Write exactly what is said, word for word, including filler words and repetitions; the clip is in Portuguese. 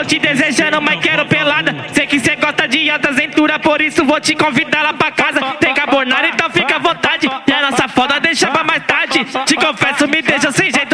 te desejando, mas quero pelada. Sei que cê gosta de alta aventura, por isso vou te convidar lá pra casa. Tem carbonara, então fica à vontade. E a nossa foda deixa pra mais tarde. Te confesso, me deixa sem jeito.